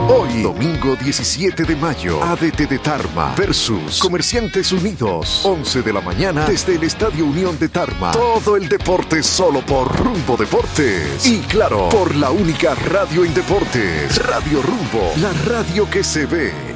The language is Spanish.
Hoy, domingo 17 de mayo, ADT de Tarma versus Comerciantes Unidos. 11 de la mañana desde el Estadio Unión de Tarma. Todo el deporte solo por Rumbo Deportes. Y claro, por la única radio en deportes, Radio Rumbo, la radio que se ve.